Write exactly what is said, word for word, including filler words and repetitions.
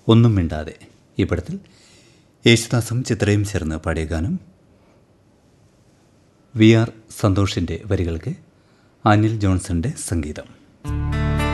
ഒന്നും മിണ്ടാതെ. ഈ പടത്തിൽ യേശുദാസും ചിത്രയും ചേർന്ന് പാടിയ ഗാനം വി ആർ സന്തോഷിൻ്റെ വരികൾക്ക് അനിൽ ജോൺസന്റെ സംഗീതം.